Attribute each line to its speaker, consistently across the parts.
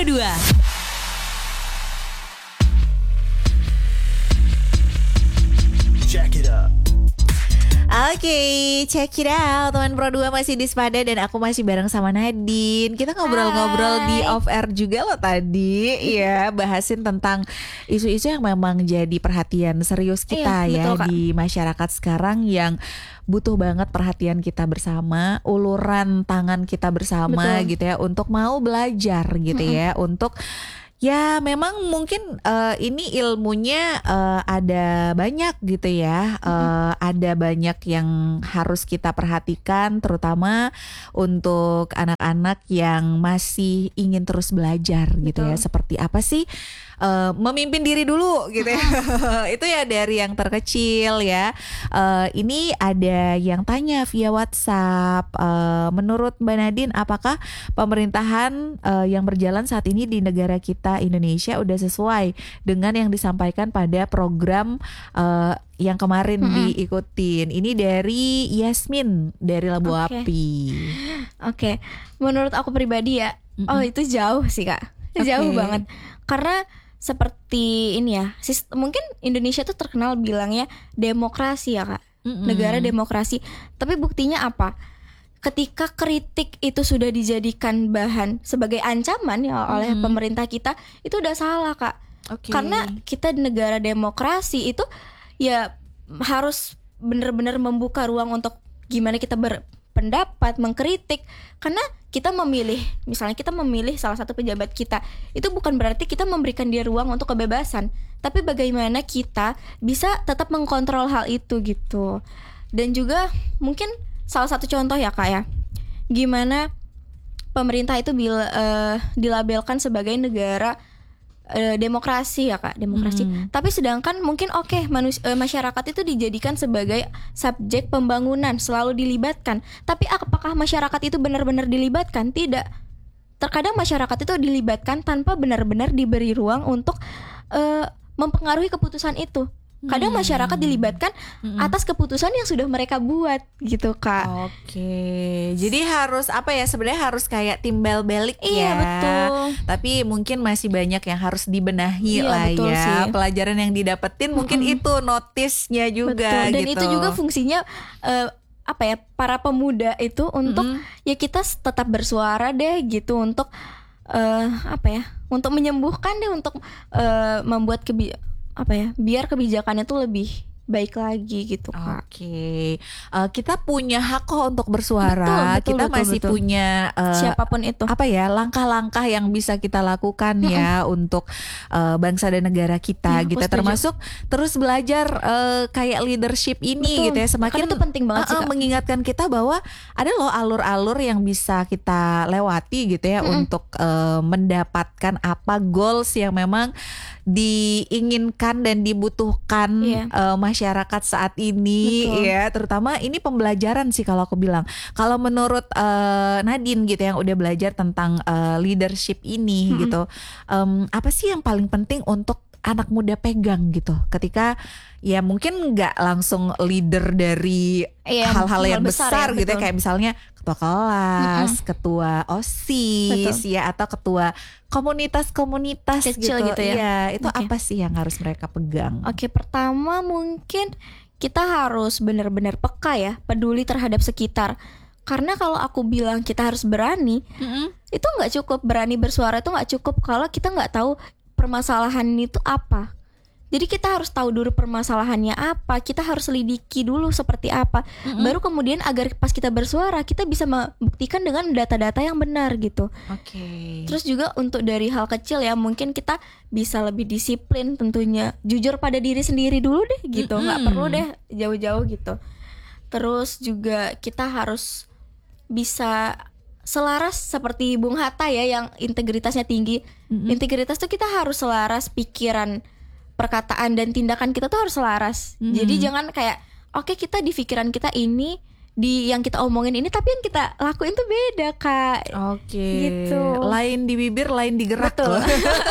Speaker 1: Pro 2.
Speaker 2: Check it up.
Speaker 3: Oke, check it out. Teman Pro 2 masih di Sepada dan aku masih bareng sama Nadine. Kita ngobrol-ngobrol di off air juga loh tadi. Iya, bahasin tentang isu-isu yang memang jadi perhatian serius kita ya
Speaker 4: betul, Kak.
Speaker 3: di masyarakat sekarang yang butuh banget perhatian kita bersama, uluran tangan kita bersama gitu ya untuk mau belajar gitu ya, untuk ya memang mungkin ini ilmunya ada banyak gitu ya, ada banyak yang harus kita perhatikan, terutama untuk anak-anak yang masih ingin terus belajar gitu ya. Seperti apa sih memimpin diri dulu gitu ya. Itu ya dari yang terkecil ya. Ini ada yang tanya via WhatsApp, menurut Mbak Nadine apakah pemerintahan yang berjalan saat ini di negara kita Indonesia udah sesuai dengan yang disampaikan pada program yang kemarin diikutin? Ini dari Yasmin dari Labu Api.
Speaker 4: Oke, menurut aku pribadi ya, itu jauh sih Kak, jauh banget. Karena seperti ini ya, mungkin Indonesia tuh terkenal bilangnya demokrasi ya Kak, negara demokrasi. Tapi buktinya apa? Ketika kritik itu sudah dijadikan bahan sebagai ancaman ya oleh pemerintah kita, itu udah salah Kak. Karena kita di negara demokrasi itu ya harus benar-benar membuka ruang untuk gimana kita berpendapat, mengkritik. Karena kita memilih, misalnya kita memilih salah satu pejabat kita, itu bukan berarti kita memberikan dia ruang untuk kebebasan, tapi bagaimana kita bisa tetap mengkontrol hal itu gitu. Dan juga mungkin salah satu contoh ya Kak ya, gimana pemerintah itu dilabelkan sebagai negara demokrasi ya Kak, demokrasi. Tapi sedangkan mungkin masyarakat itu dijadikan sebagai subjek pembangunan, selalu dilibatkan. Tapi apakah masyarakat itu benar-benar dilibatkan? Tidak. Terkadang masyarakat itu dilibatkan tanpa benar-benar diberi ruang untuk mempengaruhi keputusan itu. Kadang masyarakat dilibatkan atas keputusan yang sudah mereka buat gitu Kak.
Speaker 3: Jadi harus apa ya, sebenarnya harus kayak timbal balik ya.
Speaker 4: Betul.
Speaker 3: Tapi mungkin masih banyak yang harus dibenahi lah
Speaker 4: betul
Speaker 3: ya.
Speaker 4: sih.
Speaker 3: Pelajaran yang didapetin mungkin itu notisnya juga.
Speaker 4: Betul. Dan
Speaker 3: gitu.
Speaker 4: itu juga fungsinya para pemuda itu untuk ya kita tetap bersuara deh gitu, untuk untuk menyembuhkan deh, untuk membuat biar kebijakannya tuh lebih baik lagi gitu Kak.
Speaker 3: Kita punya hak kok untuk bersuara. Kita masih punya
Speaker 4: siapapun itu.
Speaker 3: Langkah-langkah yang bisa kita lakukan ya untuk bangsa dan negara kita gitu. Termasuk terus belajar kayak leadership ini gitu ya. Semakin
Speaker 4: itu penting banget sih Kak.
Speaker 3: Mengingatkan kita bahwa ada loh alur-alur yang bisa kita lewati gitu ya untuk mendapatkan apa goals yang memang diinginkan dan dibutuhkan masyarakat saat ini. Ya, terutama ini pembelajaran sih kalau aku bilang. Kalau menurut Nadine gitu yang udah belajar tentang leadership ini gitu, apa sih yang paling penting untuk anak muda pegang gitu ketika ya mungkin nggak langsung leader dari hal-hal yang besar gitu ya, kayak misalnya ketua kelas, ketua OSIS ya, atau ketua komunitas-komunitas
Speaker 4: kecil gitu ya.
Speaker 3: Ya, itu apa sih yang harus mereka pegang?
Speaker 4: Pertama mungkin kita harus benar-benar peka ya, peduli terhadap sekitar. Karena kalau aku bilang kita harus berani, itu nggak cukup. Berani bersuara itu nggak cukup kalau kita nggak tahu permasalahan itu apa. Jadi kita harus tahu dulu permasalahannya apa, kita harus selidiki dulu seperti apa, baru kemudian agar pas kita bersuara kita bisa membuktikan dengan data-data yang benar gitu. Terus juga untuk dari hal kecil ya, mungkin kita bisa lebih disiplin tentunya, jujur pada diri sendiri dulu deh gitu, nggak perlu deh jauh-jauh gitu. Terus juga kita harus bisa selaras seperti Bung Hatta ya, yang integritasnya tinggi. Integritas tuh kita harus selaras, pikiran, perkataan dan tindakan kita tuh harus selaras. Jadi jangan kayak kita di pikiran kita ini, di yang kita omongin ini, tapi yang kita lakuin tuh beda Kak. Gitu.
Speaker 3: Lain di bibir, lain di gerak.
Speaker 4: Betul.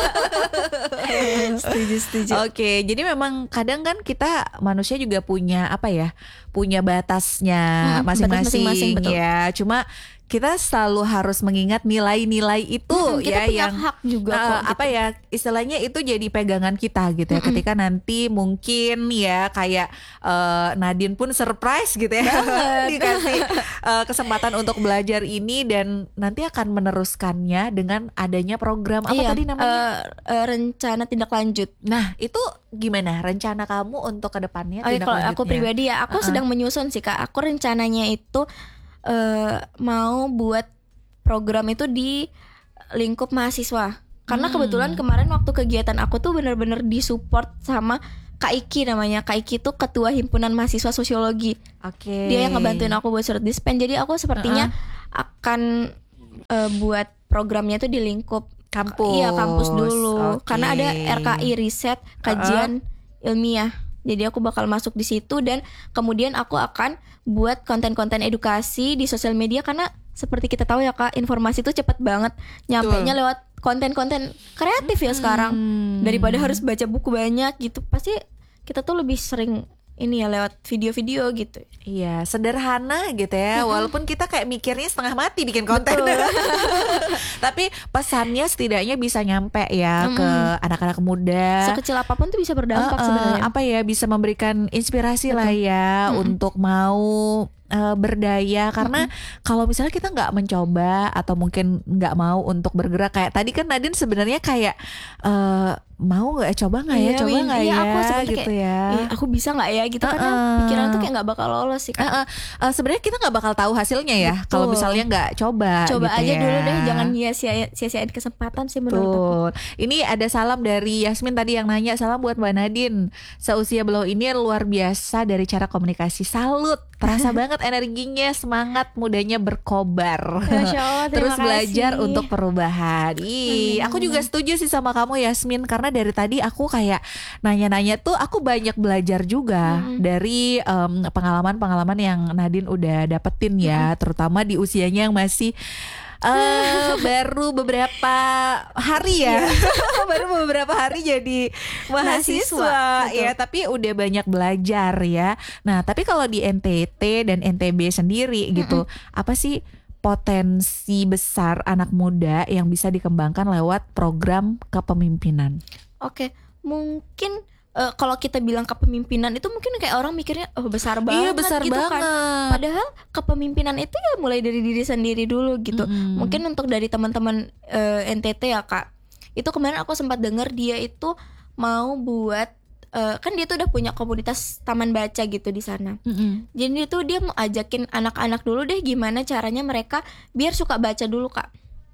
Speaker 4: Setuju.
Speaker 3: Jadi memang kadang kan kita manusia juga punya punya batasnya masing-masing
Speaker 4: betul.
Speaker 3: ya. Cuma kita selalu harus mengingat nilai-nilai itu
Speaker 4: kita punya
Speaker 3: yang
Speaker 4: hak juga kok, gitu.
Speaker 3: apa ya istilahnya itu jadi pegangan kita gitu ya. Ketika nanti mungkin ya kayak Nadine pun surprise gitu ya dikasih kesempatan untuk belajar ini dan nanti akan meneruskannya dengan adanya program apa tadi namanya
Speaker 4: rencana tindak lanjut.
Speaker 3: Nah itu gimana rencana kamu untuk kedepannya?
Speaker 4: Kalau aku pribadi ya aku sedang menyusun sih Kak. Aku rencananya itu mau buat program itu di lingkup mahasiswa. Karena kebetulan kemarin waktu kegiatan aku tuh benar-benar disupport sama Kak Iki namanya. Kak Iki tuh ketua himpunan mahasiswa sosiologi. Dia yang ngebantuin aku buat surat dispen. Jadi aku sepertinya akan buat programnya tuh di lingkup
Speaker 3: kampus.
Speaker 4: Iya, kampus dulu. Karena ada RKI riset kajian ilmiah. Jadi aku bakal masuk di situ dan kemudian aku akan buat konten-konten edukasi di sosial media karena seperti kita tahu ya Kak, informasi itu cepat banget nyampainya lewat konten-konten kreatif ya sekarang. Daripada harus baca buku banyak gitu. Pasti kita tuh lebih sering ini ya lewat video-video gitu.
Speaker 3: Iya, sederhana gitu ya. Walaupun kita kayak mikirnya setengah mati bikin konten. Tapi pesannya setidaknya bisa nyampe ya ke anak-anak muda.
Speaker 4: Sekecil apapun tuh bisa berdampak sebenarnya.
Speaker 3: Apa ya, bisa memberikan inspirasi lah ya untuk mau berdaya. Karena kalau misalnya kita nggak mencoba atau mungkin nggak mau untuk bergerak kayak tadi kan Nadine sebenarnya kayak mau nggak coba nggak ya coba nggak ya
Speaker 4: aku
Speaker 3: gitu
Speaker 4: kayak,
Speaker 3: ya
Speaker 4: aku bisa nggak ya gitu karena pikiran tuh kayak nggak bakal lolos sih kan.
Speaker 3: Sebenarnya kita nggak bakal tahu hasilnya ya kalau misalnya nggak coba gitu
Speaker 4: aja
Speaker 3: ya.
Speaker 4: Dulu deh, jangan sia-siain kesempatan sih menurut aku.
Speaker 3: Ini ada salam dari Yasmin tadi yang nanya, salam buat Mbak Nadine, seusia beliau ini luar biasa dari cara komunikasi, salut, terasa banget energinya, semangat mudanya berkobar.
Speaker 4: Masya Allah,
Speaker 3: terus belajar
Speaker 4: kasih.
Speaker 3: untuk perubahan. Aku juga setuju sih sama kamu Yasmin, karena dari tadi aku kayak nanya-nanya tuh aku banyak belajar juga dari pengalaman-pengalaman yang Nadine udah dapetin ya, terutama di usianya yang masih baru beberapa hari ya baru beberapa hari jadi mahasiswa ya, tapi udah banyak belajar ya. Nah tapi kalau di NTT dan NTB sendiri gitu, apa sih potensi besar anak muda yang bisa dikembangkan lewat program kepemimpinan?
Speaker 4: Oke, mungkin kalau kita bilang kepemimpinan itu mungkin kayak orang mikirnya besar banget.
Speaker 3: Iya, besar
Speaker 4: gitu
Speaker 3: banget.
Speaker 4: Kan. Padahal kepemimpinan itu ya mulai dari diri sendiri dulu gitu. Mungkin untuk dari teman-teman NTT ya Kak. Itu kemarin aku sempat dengar dia itu mau buat kan dia tuh udah punya komunitas taman baca gitu di sana. Jadi itu dia mau ajakin anak-anak dulu deh gimana caranya mereka biar suka baca dulu Kak.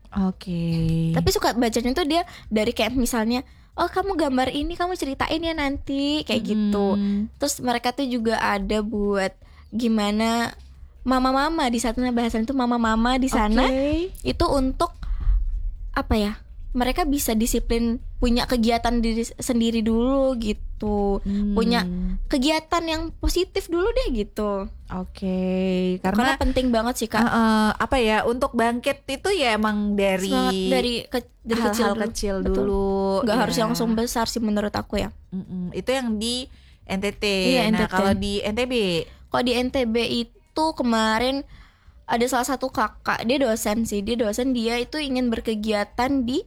Speaker 4: Tapi suka bacanya tuh dia dari kayak misalnya, oh kamu gambar ini kamu ceritain ya nanti kayak gitu. Terus mereka tuh juga ada buat gimana mama-mama di sana, bahasan itu mama-mama di sana itu untuk apa ya? Mereka bisa disiplin, punya kegiatan diri sendiri dulu gitu. Punya kegiatan yang positif dulu deh gitu.
Speaker 3: Karena
Speaker 4: penting banget sih Kak.
Speaker 3: Apa ya, untuk bangkit itu ya emang dari hal-hal kecil dulu.
Speaker 4: Gak harus langsung besar sih menurut aku ya.
Speaker 3: Itu yang di NTT.
Speaker 4: Iya,
Speaker 3: nah
Speaker 4: NTT.
Speaker 3: kalau di NTB?
Speaker 4: Kalau di NTB itu kemarin ada salah satu kakak, dia dosen sih. Dia itu ingin berkegiatan di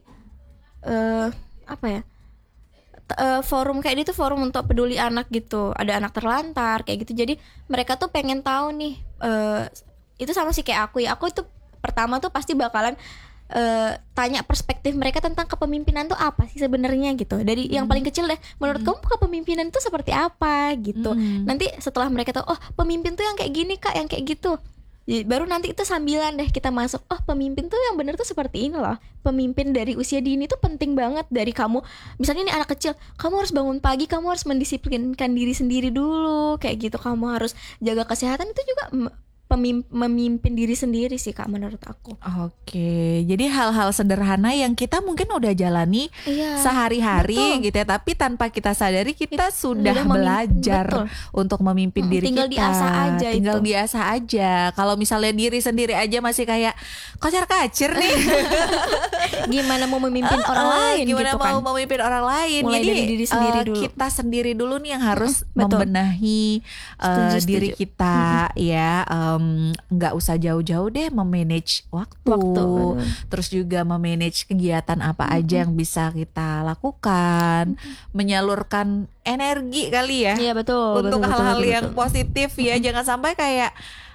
Speaker 4: forum kayak itu, forum untuk peduli anak gitu. Ada anak terlantar kayak gitu. Jadi mereka tuh pengen tahu nih, itu sama sih kayak aku ya. Aku itu pertama tuh pasti bakalan tanya perspektif mereka tentang kepemimpinan tuh apa sih sebenarnya gitu. Dari yang paling kecil deh, menurut kamu kepemimpinan itu seperti apa gitu. Nanti setelah mereka tahu, oh pemimpin tuh yang kayak gini Kak, yang kayak gitu. Baru nanti itu sambilan deh kita masuk, oh pemimpin tuh yang bener tuh seperti ini loh. Pemimpin dari usia dini tuh penting banget. Dari kamu, misalnya ini anak kecil, kamu harus bangun pagi, kamu harus mendisiplinkan diri sendiri dulu kayak gitu. Kamu harus jaga kesehatan, itu juga memimpin diri sendiri sih Kak menurut aku.
Speaker 3: Jadi hal-hal sederhana yang kita mungkin udah jalani sehari-hari gitu ya, tapi tanpa kita sadari kita sudah belajar untuk memimpin diri
Speaker 4: tinggal
Speaker 3: kita.
Speaker 4: Tinggal
Speaker 3: biasa aja. Kalau misalnya diri sendiri aja masih kayak kocar-kacir nih.
Speaker 4: Gimana mau memimpin orang lain
Speaker 3: gimana
Speaker 4: gitu
Speaker 3: mau
Speaker 4: kan?
Speaker 3: memimpin orang lain.
Speaker 4: Mulai dari diri sendiri dulu.
Speaker 3: Kita sendiri dulu nih yang harus membenahi diri kita ya. nggak usah jauh-jauh deh memanage waktu,
Speaker 4: betul.
Speaker 3: terus juga memanage kegiatan apa aja yang bisa kita lakukan, menyalurkan energi kali ya
Speaker 4: Iya betul.
Speaker 3: untuk
Speaker 4: betul,
Speaker 3: hal-hal
Speaker 4: betul,
Speaker 3: yang
Speaker 4: betul.
Speaker 3: positif ya. Jangan sampai kayak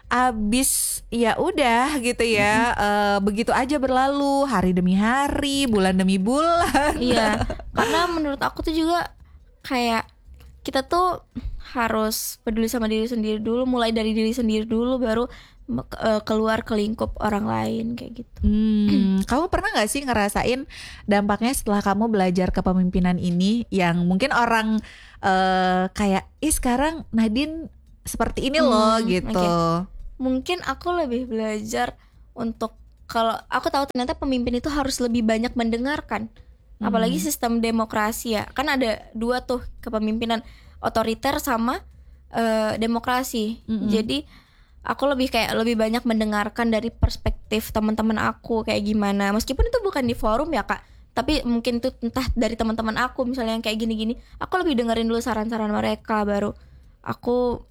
Speaker 3: abis ya udah gitu ya, begitu aja berlalu hari demi hari, bulan demi bulan.
Speaker 4: Iya, karena menurut aku tuh juga kayak kita tuh harus peduli sama diri sendiri dulu, mulai dari diri sendiri dulu, baru keluar ke lingkup orang lain kayak gitu.
Speaker 3: Kamu pernah gak sih ngerasain dampaknya setelah kamu belajar kepemimpinan ini, yang mungkin orang kayak sekarang Nadine seperti ini loh gitu.
Speaker 4: Okay. Mungkin aku lebih belajar untuk, kalau aku tahu ternyata pemimpin itu harus lebih banyak mendengarkan. Apalagi sistem demokrasi ya, kan ada dua tuh kepemimpinan, otoriter sama demokrasi. Jadi aku lebih banyak mendengarkan dari perspektif teman-teman aku kayak gimana, meskipun itu bukan di forum ya Kak, tapi mungkin itu entah dari teman-teman aku misalnya yang kayak gini-gini, aku lebih dengerin dulu saran-saran mereka, baru aku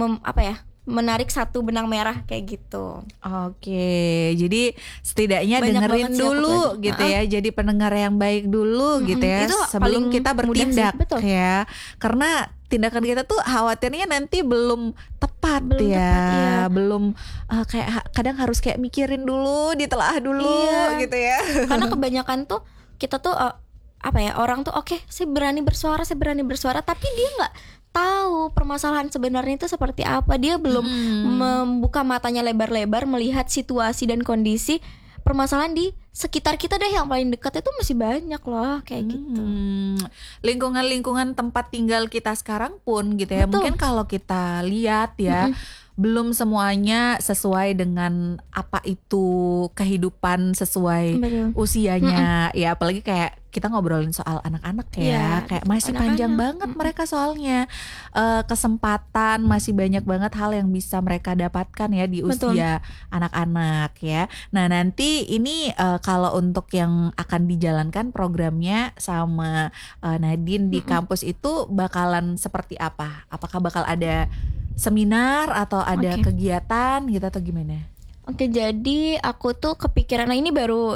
Speaker 4: menarik satu benang merah kayak gitu.
Speaker 3: Oke, jadi setidaknya
Speaker 4: Banyak
Speaker 3: dengerin
Speaker 4: banget sih aku
Speaker 3: dulu
Speaker 4: belajar.
Speaker 3: gitu ya. Jadi pendengar yang baik dulu gitu ya,
Speaker 4: Itu
Speaker 3: sebelum
Speaker 4: paling
Speaker 3: kita
Speaker 4: mudah
Speaker 3: bertindak
Speaker 4: sih, betul.
Speaker 3: ya. Karena tindakan kita tuh khawatirnya nanti belum tepat
Speaker 4: Belum
Speaker 3: ya.
Speaker 4: tepat, iya.
Speaker 3: Belum kayak kadang harus kayak mikirin dulu, ditelaah dulu
Speaker 4: Iya.
Speaker 3: gitu ya.
Speaker 4: Karena kebanyakan tuh kita tuh orang tuh oke, saya berani bersuara, tapi dia nggak tahu permasalahan sebenarnya itu seperti apa. Dia belum membuka matanya lebar-lebar melihat situasi dan kondisi permasalahan di sekitar kita deh, yang paling dekat itu masih banyak loh kayak gitu.
Speaker 3: Lingkungan-lingkungan tempat tinggal kita sekarang pun gitu ya.
Speaker 4: Betul.
Speaker 3: Mungkin kalau kita lihat ya, belum semuanya sesuai dengan apa itu kehidupan sesuai
Speaker 4: Betul.
Speaker 3: usianya. Ya apalagi kayak kita ngobrolin soal anak-anak ya,
Speaker 4: Iya,
Speaker 3: kayak
Speaker 4: betul.
Speaker 3: masih panjang
Speaker 4: Anak-anak.
Speaker 3: banget mereka soalnya. Kesempatan masih banyak banget hal yang bisa mereka dapatkan ya di
Speaker 4: Betul.
Speaker 3: usia anak-anak ya. Nah nanti ini kalau untuk yang akan dijalankan programnya sama Nadine di kampus itu bakalan seperti apa? Apakah bakal ada seminar atau ada
Speaker 4: Oke.
Speaker 3: kegiatan gitu atau gimana?
Speaker 4: Oke, jadi aku tuh kepikiran, aku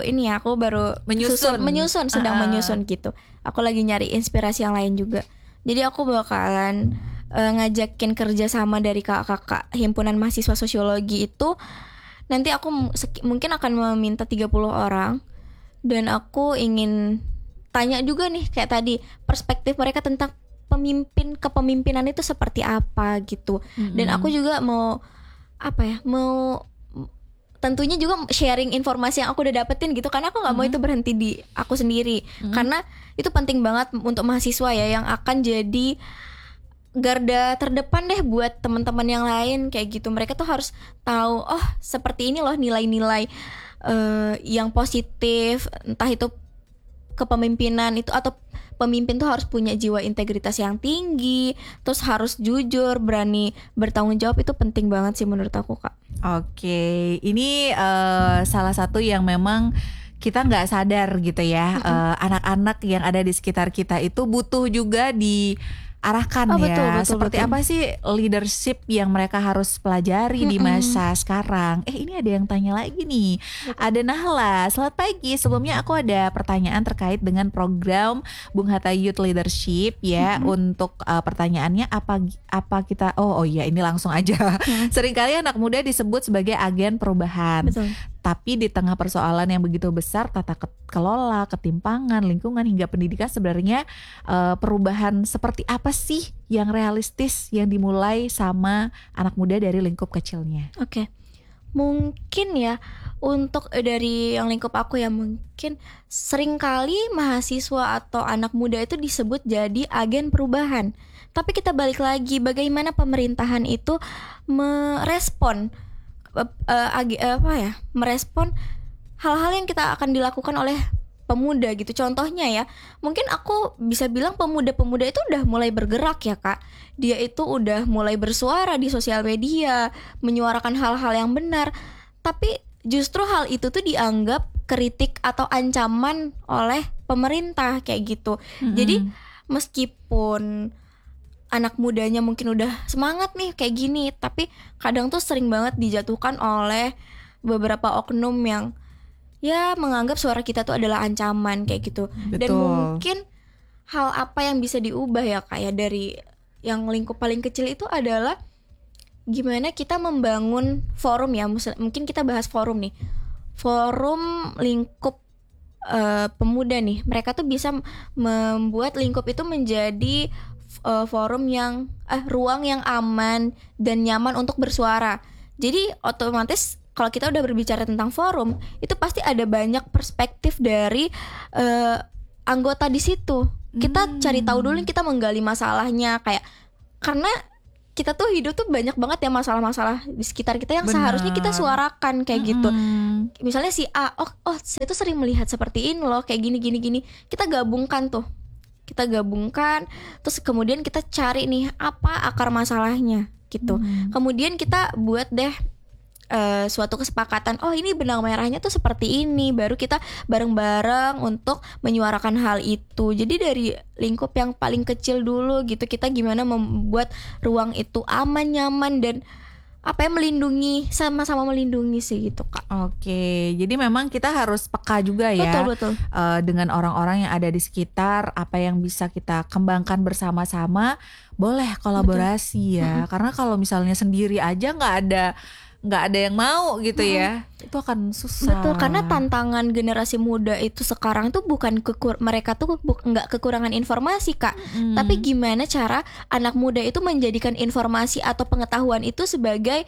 Speaker 4: baru
Speaker 3: Menyusun.
Speaker 4: sedang menyusun gitu. Aku lagi nyari inspirasi yang lain juga. Jadi aku bakalan ngajakin kerjasama dari kakak-kakak himpunan mahasiswa sosiologi itu. Nanti aku mungkin akan meminta 30 orang, dan aku ingin tanya juga nih kayak tadi, perspektif mereka tentang kepemimpinan itu seperti apa gitu. Dan aku juga mau tentunya juga sharing informasi yang aku udah dapetin gitu, karena aku nggak mau itu berhenti di aku sendiri. Karena itu penting banget untuk mahasiswa ya, yang akan jadi garda terdepan deh buat teman-teman yang lain kayak gitu. Mereka tuh harus tahu, oh seperti ini loh nilai-nilai yang positif, entah itu kepemimpinan itu, atau pemimpin tuh harus punya jiwa integritas yang tinggi, terus harus jujur, berani bertanggung jawab. Itu penting banget sih menurut aku Kak.
Speaker 3: Oke, ini salah satu yang memang kita nggak sadar gitu ya. Anak-anak yang ada di sekitar kita itu butuh juga diarahkan ya.
Speaker 4: Betul,
Speaker 3: Seperti
Speaker 4: betul.
Speaker 3: apa sih leadership yang mereka harus pelajari di masa sekarang. Ini ada yang tanya lagi nih. Ada Nahla, selamat pagi. Sebelumnya aku ada pertanyaan terkait dengan program Bung Hatta Youth Leadership ya. Untuk pertanyaannya apa kita iya ini langsung aja. Seringkali anak muda disebut sebagai agen perubahan.
Speaker 4: Betul.
Speaker 3: Tapi di tengah persoalan yang begitu besar, tata kelola, ketimpangan, lingkungan hingga pendidikan, sebenarnya perubahan seperti apa sih yang realistis yang dimulai sama anak muda dari lingkup kecilnya?
Speaker 4: Oke. Mungkin ya untuk dari yang lingkup aku ya, mungkin seringkali mahasiswa atau anak muda itu disebut jadi agen perubahan. Tapi kita balik lagi, bagaimana pemerintahan itu merespon merespon hal-hal yang kita akan dilakukan oleh pemuda gitu. Contohnya ya, mungkin aku bisa bilang pemuda-pemuda itu udah mulai bergerak ya Kak. Dia itu udah mulai bersuara di sosial media, menyuarakan hal-hal yang benar. Tapi justru hal itu tuh dianggap kritik atau ancaman oleh pemerintah kayak gitu. Jadi meskipun anak mudanya mungkin udah semangat nih kayak gini, tapi kadang tuh sering banget dijatuhkan oleh beberapa oknum yang ya menganggap suara kita tuh adalah ancaman kayak gitu. Dan
Speaker 3: Betul.
Speaker 4: mungkin hal apa yang bisa diubah ya kayak dari yang lingkup paling kecil itu adalah gimana kita membangun forum ya. Mungkin kita bahas forum nih, forum lingkup pemuda nih. Mereka tuh bisa membuat lingkup itu menjadi forum yang ruang yang aman dan nyaman untuk bersuara. Jadi otomatis kalau kita udah berbicara tentang forum, itu pasti ada banyak perspektif dari anggota di situ. Kita cari tahu dulu, kita menggali masalahnya kayak, karena kita tuh hidup tuh banyak banget ya masalah-masalah di sekitar kita yang
Speaker 3: Benar.
Speaker 4: seharusnya kita suarakan kayak gitu. Misalnya si A, saya tuh sering melihat seperti ini loh, kayak gini. Kita gabungkan tuh. Kita gabungkan, terus kemudian kita cari nih apa akar masalahnya gitu. Kemudian kita buat deh suatu kesepakatan, ini benang merahnya tuh seperti ini, baru kita bareng-bareng untuk menyuarakan hal itu. Jadi dari lingkup yang paling kecil dulu gitu, kita gimana membuat ruang itu aman, nyaman, dan melindungi, sama-sama melindungi sih gitu Kak.
Speaker 3: Oke, jadi memang kita harus peka juga ya.
Speaker 4: Betul.
Speaker 3: Dengan orang-orang yang ada di sekitar, apa yang bisa kita kembangkan bersama-sama, boleh kolaborasi ya. Karena kalau misalnya sendiri aja nggak ada yang mau gitu ya, itu akan susah.
Speaker 4: Betul, karena tantangan generasi muda itu sekarang tuh bukan mereka tuh nggak kekurangan informasi Kak, tapi gimana cara anak muda itu menjadikan informasi atau pengetahuan itu sebagai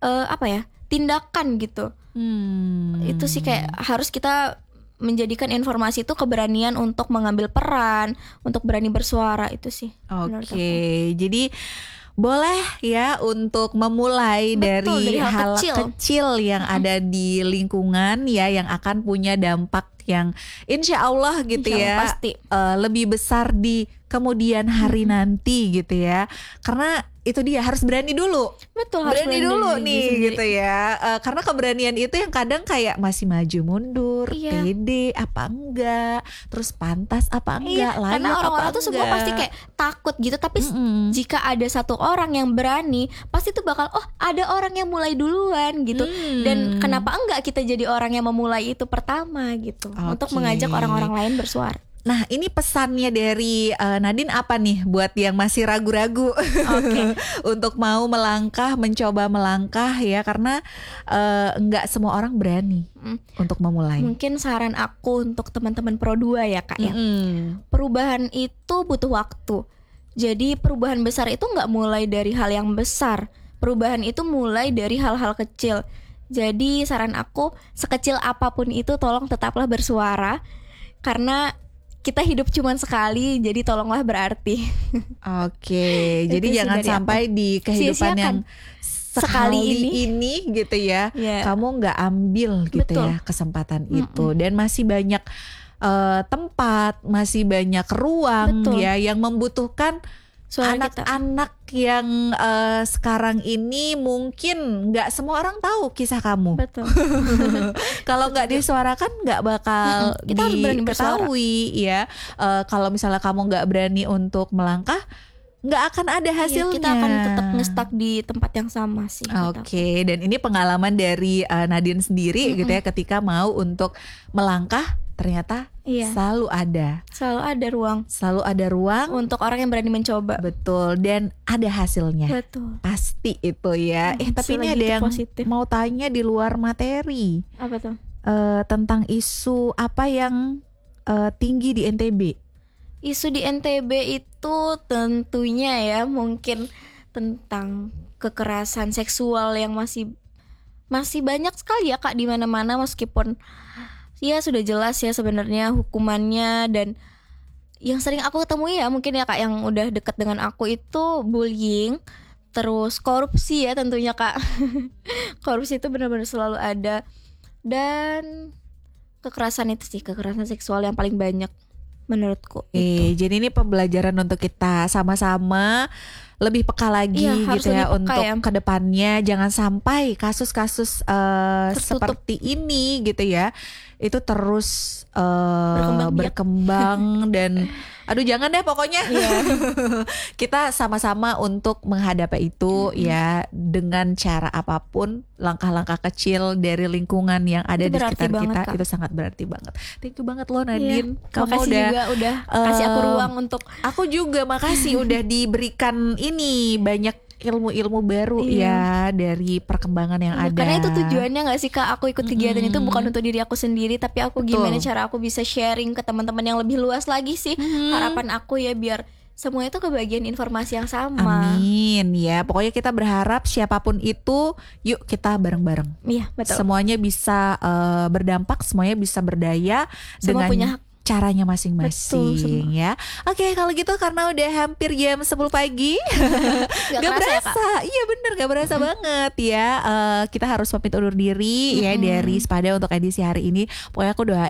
Speaker 4: tindakan gitu. Itu sih kayak harus kita menjadikan informasi itu keberanian untuk mengambil peran, untuk berani bersuara, itu sih.
Speaker 3: Oke, jadi boleh ya untuk memulai dari hal kecil yang ada di lingkungan ya, yang akan punya dampak yang insya Allah gitu ya,
Speaker 4: pasti
Speaker 3: lebih besar di kemudian hari nanti gitu ya. Karena itu dia, harus berani dulu.
Speaker 4: Betul, harus
Speaker 3: berani dulu nih
Speaker 4: sendiri.
Speaker 3: gitu ya. Karena keberanian itu yang kadang kayak masih maju mundur, pede apa enggak, terus pantas apa enggak, layak
Speaker 4: karena orang-orang tuh semua pasti kayak takut gitu. Tapi jika ada satu orang yang berani, pasti tuh bakal ada orang yang mulai duluan gitu. Dan kenapa enggak kita jadi orang yang memulai itu pertama gitu, untuk mengajak orang-orang lain bersuara.
Speaker 3: Nah, ini pesannya dari Nadine apa nih buat yang masih ragu-ragu untuk mau mencoba melangkah ya, karena nggak semua orang berani untuk memulai.
Speaker 4: Mungkin saran aku untuk teman-teman Pro 2 ya Kak ya, perubahan itu butuh waktu. Jadi perubahan besar itu nggak mulai dari hal yang besar, perubahan itu mulai dari hal-hal kecil. Jadi saran aku, sekecil apapun itu tolong tetaplah bersuara, karena kita hidup cuma sekali, jadi tolonglah berarti.
Speaker 3: Oke, jadi jangan sampai di kehidupan yang sekali ini gitu ya, kamu nggak ambil gitu ya kesempatan itu. Dan masih banyak tempat, masih banyak ruang ya yang membutuhkan anak-anak yang sekarang ini mungkin nggak semua orang tahu kisah kamu.
Speaker 4: Betul.
Speaker 3: Kalau nggak disuarakan nggak bakal diketahui ya. Kalau misalnya kamu nggak berani untuk melangkah, nggak akan ada hasilnya.
Speaker 4: Kita akan tetap ngestak di tempat yang sama sih.
Speaker 3: Oke, dan ini pengalaman dari Nadine sendiri gitu ya, ketika mau untuk melangkah ternyata selalu ada ruang
Speaker 4: untuk orang yang berani mencoba.
Speaker 3: Betul, dan ada hasilnya.
Speaker 4: Betul.
Speaker 3: Pasti itu ya. Tapi ini ada yang positif. Mau tanya di luar materi.
Speaker 4: Apa tuh?
Speaker 3: Tentang isu apa yang tinggi di NTB.
Speaker 4: Isu di NTB itu tentunya ya mungkin tentang kekerasan seksual yang masih banyak sekali ya Kak di mana-mana, meskipun ya sudah jelas ya sebenarnya hukumannya. Dan yang sering aku temui ya mungkin ya Kak, yang udah dekat dengan aku itu bullying, terus korupsi ya tentunya Kak. Korupsi itu benar-benar selalu ada, dan kekerasan itu sih, kekerasan seksual yang paling banyak menurutku.
Speaker 3: Jadi ini pembelajaran untuk kita sama-sama lebih peka lagi gitu ya, untuk kedepannya jangan sampai kasus-kasus seperti ini gitu ya itu terus berkembang dan Aduh jangan deh pokoknya. Kita sama-sama untuk menghadapi itu ya dengan cara apapun, langkah-langkah kecil dari lingkungan yang ada
Speaker 4: Itu
Speaker 3: di
Speaker 4: berarti
Speaker 3: sekitar
Speaker 4: banget,
Speaker 3: kita
Speaker 4: Kak.
Speaker 3: itu sangat berarti banget. Thank you banget lo Nadine. Kamu
Speaker 4: Makasih udah kasih aku ruang untuk
Speaker 3: Aku juga makasih udah diberikan ini banyak ilmu-ilmu baru ya dari perkembangan yang ada.
Speaker 4: Karena itu tujuannya gak sih Kak, aku ikut kegiatan itu bukan untuk diri aku sendiri, tapi aku gimana cara aku bisa sharing ke teman-teman yang lebih luas lagi sih. Harapan aku ya biar semua itu kebagian informasi yang sama.
Speaker 3: Amin ya. Pokoknya kita berharap siapapun itu, yuk kita bareng-bareng.
Speaker 4: Iya betul.
Speaker 3: Semuanya bisa berdampak, semuanya bisa berdaya
Speaker 4: Semua
Speaker 3: dengan
Speaker 4: punya hak.
Speaker 3: caranya
Speaker 4: Betul,
Speaker 3: masing-masing ya. Oke, kalau gitu karena udah hampir jam 10 pagi
Speaker 4: Gak kerasa ya, Kak?
Speaker 3: berasa. Iya bener gak berasa banget ya. Kita harus pamit undur diri ya dari Sepada untuk edisi hari ini. Pokoknya aku